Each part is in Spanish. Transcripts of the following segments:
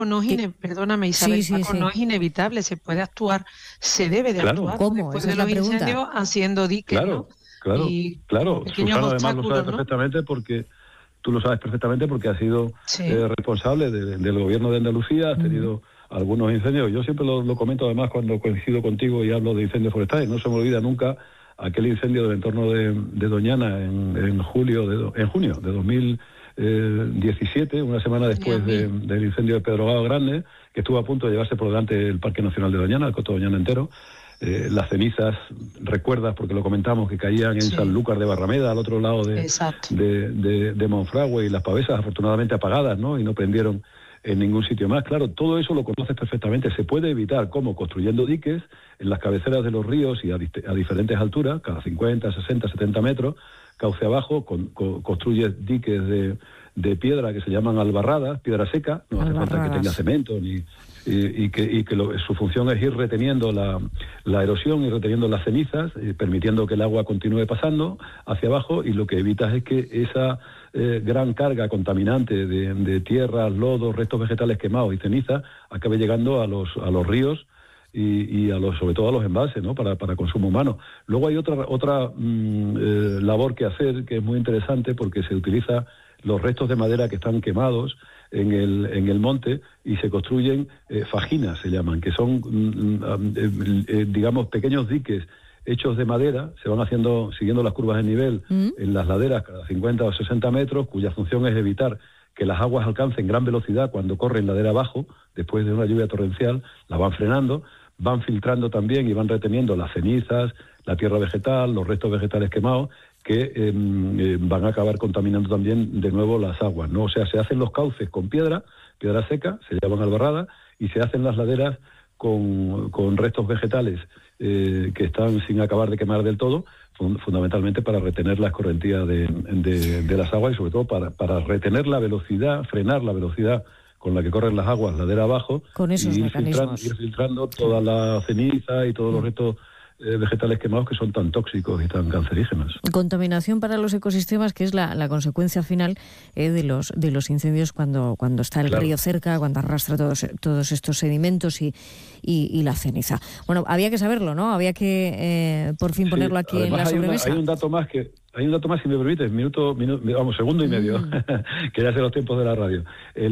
no es perdóname, Isabel, sí, Paco, no es inevitable, se puede actuar, se debe de actuar después de los incendios haciendo diques, ¿no? Claro. Susana además lo sabe perfectamente porque tú lo sabes perfectamente porque has sido responsable del gobierno de Andalucía, has tenido algunos incendios. Yo siempre lo comento además cuando coincido contigo y hablo de incendios forestales. No se me olvida nunca aquel incendio del entorno de Doñana en junio de 2017, una semana después del incendio de Pedrogao Grande, que estuvo a punto de llevarse por delante el Parque Nacional de Doñana, el Coto Doñana entero. Las cenizas, recuerdas, porque lo comentamos, que caían en Sanlúcar de Barrameda, al otro lado de Monfragüe, y las pavesas afortunadamente apagadas, ¿no? Y no prendieron en ningún sitio más. Claro, todo eso lo conoces perfectamente. Se puede evitar, ¿cómo? Construyendo diques en las cabeceras de los ríos y a diferentes alturas, cada 50, 60, 70 metros, cauce abajo, construyes diques de piedra que se llaman albarradas, piedra seca, no hace falta que tenga cemento y que su función es ir reteniendo la erosión y reteniendo las cenizas, permitiendo que el agua continúe pasando hacia abajo, y lo que evitas es que esa gran carga contaminante de tierras, lodos, restos vegetales quemados y cenizas acabe llegando a los ríos y sobre todo a los embalses, ¿no? Para consumo humano. Luego hay otra labor que hacer, que es muy interesante, porque se utiliza los restos de madera que están quemados en el monte y se construyen fajinas, se llaman, que son digamos pequeños diques hechos de madera, se van haciendo siguiendo las curvas de nivel en las laderas cada 50 o 60 metros, cuya función es evitar que las aguas alcancen gran velocidad cuando corren ladera abajo, después de una lluvia torrencial, la van frenando, van filtrando también y van reteniendo las cenizas, la tierra vegetal, los restos vegetales quemados, que van a acabar contaminando también de nuevo las aguas, ¿no? O sea, se hacen los cauces con piedra seca, se llaman albarradas, y se hacen las laderas con restos vegetales que están sin acabar de quemar del todo, fundamentalmente para retener la escorrentía de las aguas y sobre todo para retener la velocidad, frenar la velocidad con la que corren las aguas ladera abajo, con esos mecanismos. Ir filtrando toda la ceniza y todos los restos vegetales quemados que son tan tóxicos y tan cancerígenos. Contaminación para los ecosistemas, que es la consecuencia final de los incendios cuando está el río cerca, cuando arrastra todos estos sedimentos y la ceniza. Bueno, había que saberlo, ¿no? Había que por fin ponerlo aquí en la sobremesa. Hay un dato más, si me permites, segundo y medio, que ya sé los tiempos de la radio.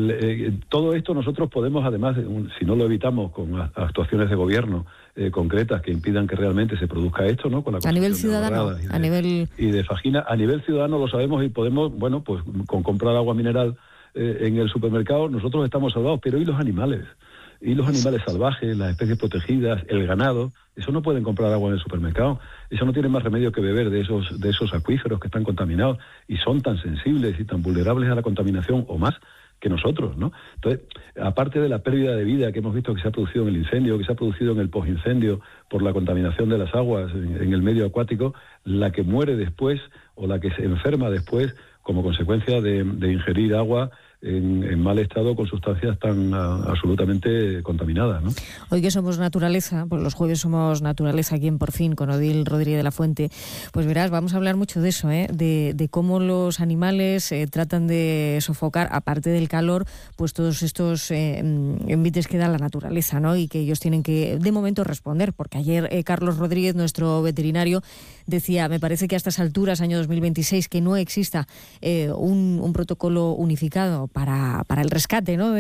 Todo esto nosotros podemos, además, si no lo evitamos con actuaciones de gobierno concretas que impidan que realmente se produzca esto, ¿no? Con la a nivel ciudadano, y de fajina, a nivel ciudadano lo sabemos y podemos, bueno, pues con comprar agua mineral en el supermercado nosotros estamos salvados, pero ¿y los animales? Y los animales salvajes, las especies protegidas, el ganado, eso no pueden comprar agua en el supermercado, eso no tiene más remedio que beber de esos acuíferos que están contaminados y son tan sensibles y tan vulnerables a la contaminación o más que nosotros, ¿no? Entonces, aparte de la pérdida de vida que hemos visto que se ha producido en el incendio, que se ha producido en el posincendio por la contaminación de las aguas en el medio acuático, la que muere después o la que se enferma después como consecuencia de ingerir agua en mal estado con sustancias tan absolutamente contaminadas, ¿no? Hoy que somos naturaleza, pues los jueves somos naturaleza aquí en Por Fin con Odil Rodríguez de la Fuente, pues verás, vamos a hablar mucho de eso, de cómo los animales tratan de sofocar, aparte del calor, pues todos estos envites que da la naturaleza, ¿no? Y que ellos tienen que, de momento, responder, porque ayer Carlos Rodríguez, nuestro veterinario, decía, me parece que a estas alturas, año 2026, que no exista un protocolo unificado para el rescate, ¿no?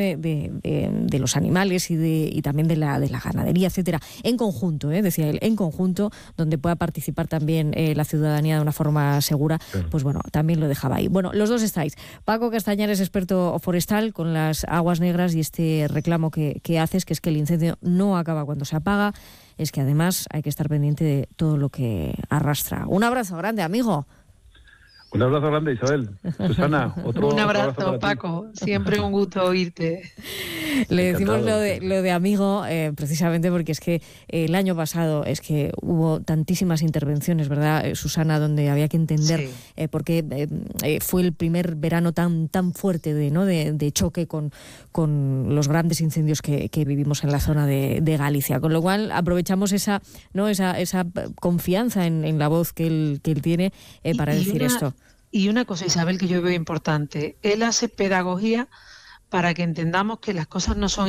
de los animales y también de la ganadería, etcétera, en conjunto, decía él, en conjunto, donde pueda participar también la ciudadanía de una forma segura, pues bueno, también lo dejaba ahí. Bueno, los dos estáis. Paco Castañares, experto forestal, con las aguas negras y este reclamo que haces, que es que el incendio no acaba cuando se apaga, es que además hay que estar pendiente de todo lo que arrastra. Un abrazo grande, amigo. Un abrazo grande, Isabel. Susana, un abrazo Paco. Siempre un gusto oírte. Le decimos lo de amigo precisamente porque es que el año pasado es que hubo tantísimas intervenciones, ¿verdad, Susana? Donde había que entender por qué fue el primer verano tan fuerte de choque con los grandes incendios que vivimos en la zona de Galicia. Con lo cual aprovechamos esa confianza en la voz que él tiene para decir esto. Y una cosa, Isabel, que yo veo importante, él hace pedagogía para que entendamos que las cosas no son